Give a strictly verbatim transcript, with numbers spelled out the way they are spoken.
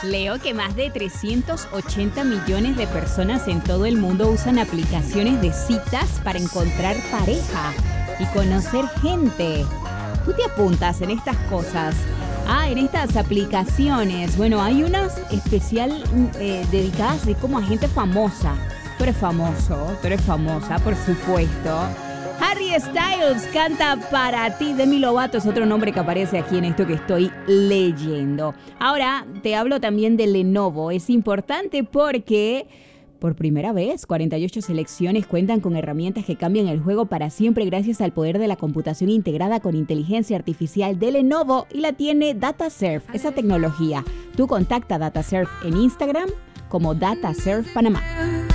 Leo que más de trescientos ochenta millones de personas en todo el mundo usan aplicaciones de citas para encontrar pareja y conocer gente. ¿Tú te apuntas en estas cosas? Ah, en estas aplicaciones. Bueno, hay unas especial eh, dedicadas de como a gente famosa. Tú eres famoso, tú eres famosa, por supuesto. Harry Styles canta Para ti. Demi Lovato es otro nombre que aparece aquí en esto que estoy leyendo. Ahora te hablo también de Lenovo. Es importante porque por primera vez cuarenta y ocho selecciones cuentan con herramientas que cambian el juego para siempre gracias al poder de la computación integrada con inteligencia artificial de Lenovo, y la tiene DataSurf, esa tecnología. Tú contacta a DataSurf en Instagram como DataSurf Panamá.